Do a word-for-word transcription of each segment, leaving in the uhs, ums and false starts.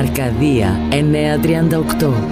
Αρκαδία εννιακόσια τριάντα οκτώ.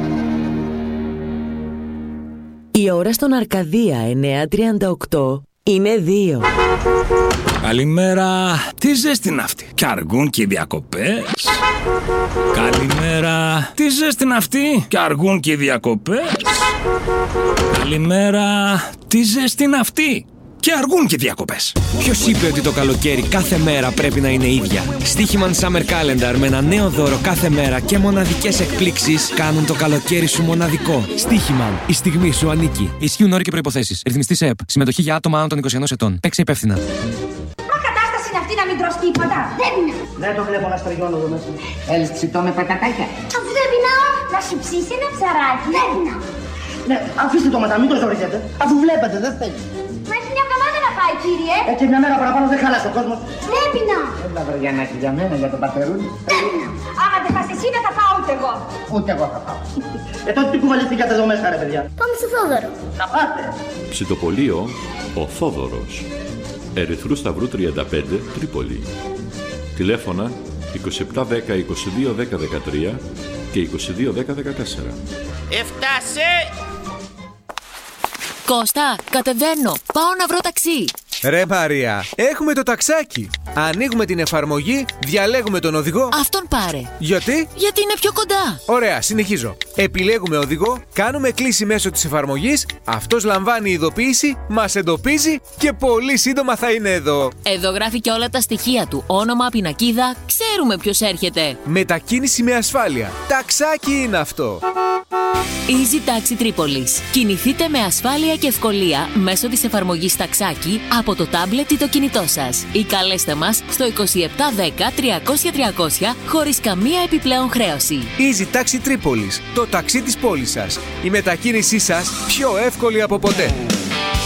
Η ώρα στον Αρκαδία εννιακόσια τριάντα οκτώ είναι δύο. Καλημέρα. Τι ζέστη είναι αυτή. Κι αργούν και οι διακοπές. Καλημέρα. Τι ζέστη είναι αυτή. Κι αργούν και οι διακοπές. Καλημέρα. Τι ζέστη είναι αυτή. Και αργούν και οι διακοπές. Ποιος είπε ότι το καλοκαίρι κάθε μέρα πρέπει να είναι ίδια? Στίχημαν Summer Calendar με ένα νέο δώρο κάθε μέρα και μοναδικές εκπλήξεις κάνουν το καλοκαίρι σου μοναδικό. Στίχημαν, η στιγμή σου ανήκει. Ισχύουν όροι και προϋποθέσεις. Ρυθμιστής ΕΕΠ. Συμμετοχή για άτομα άνω των είκοσι ενός ετών. Παίξε υπεύθυνα. Μα κατάσταση είναι αυτή να μην τρως τίποτα. Δεν είναι. Δεν το βλέπω να στριγώνω εδώ μέσα. Έλες ψητό με πατατάκια. Αφού δεν πεινάω, να σου ψήσει ένα ψαράκι. Δεν πεινάω. Ναι, αφήστε το μετά, μην το ζοριζέτε. Αφού βλέπετε, δεν θέλει. Μα έχει μια εβδομάδα να πάει, κύριε. Έτσι μια μέρα παραπάνω δεν χάλασε ο κόσμος. Δεν πεινάω. Έλα βαριανάκι για μένα, για τον πατερούλι. Δεν πεινάω. Άμα δεν πας εσύ, δεν θα πάω ούτε εγώ. Ούτε εγώ θα πάω. Ε, τότε τι κουβαληθήκατε εδώ μέσα, ρε παιδιά. Πάμε στο Θόδωρο. Να πάτε. Ψητοπολείο ο Θόδωρος. Ερυθρού Σταυρού τριάντα πέντε, Τρίπολη. Τηλέφωνα είκοσι επτά δέκα είκοσι δύο δέκα δεκατρία και είκοσι δύο δέκα δεκατέσσερα. Έφτασε! Κώστα, κατεβαίνω. Πάω να βρω ταξί. Ρε Μαρία, έχουμε το ταξάκι. Ανοίγουμε την εφαρμογή, διαλέγουμε τον οδηγό. Αυτόν πάρε. Γιατί? Γιατί είναι πιο κοντά. Ωραία, συνεχίζω. Επιλέγουμε οδηγό, κάνουμε κλήση μέσω της εφαρμογής, αυτός λαμβάνει ειδοποίηση, μας εντοπίζει και πολύ σύντομα θα είναι εδώ. Εδώ γράφει και όλα τα στοιχεία του. Όνομα, πινακίδα, ξέρουμε ποιος έρχεται. Μετακίνηση με ασφάλεια. Ταξάκι είναι αυτό. Easy Taxi Tripolis. Κινηθείτε με ασφάλεια και ευκολία μέσω της εφαρμογής Ταξάκι από το τάμπλετ ή το κινητό σας. Ή καλέστε μας στο είκοσι επτά δέκα τριακόσια τριακόσια χωρίς καμία επιπλέον χρέωση. Easy Taxi Tripolis. Το ταξί της πόλης σας. Η μετακίνησή σας πιο εύκολη από ποτέ.